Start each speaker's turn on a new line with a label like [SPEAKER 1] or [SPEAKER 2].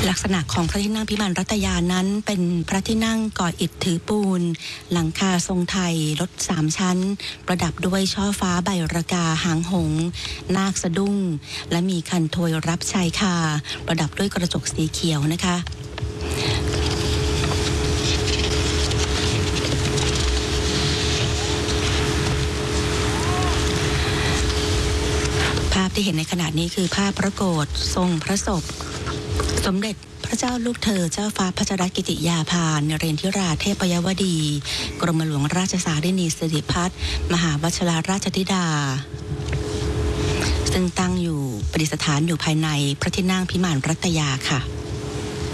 [SPEAKER 1] ลักษณะของพระที่นั่งพิมานรัตยานั้นเป็นพระที่นั่งก่ออิฐถือปูนหลังคาทรงไทยรถ3ชั้นประดับด้วยช่อฟ้าใบระกาหางหงส์นาคสะดุ้งและมีคันโทยรับชายคาประดับด้วยกระจกสีเขียวนะคะภาพที่เห็นในขณะนี้คือภาพพระโกฐทรงพระศพสมเด็จพระเจ้าลูกเธอเจ้าฟ้าพัชรกิติยาภานเรนทิราเทพยวดีกรมหลวงราชสารินีสิริพัฒน์มหาวชิรราชธิดาซึ่งตั้งอยู่ประดิษฐานอยู่ภายในพระที่นั่งพิมานรัตยาค่ะ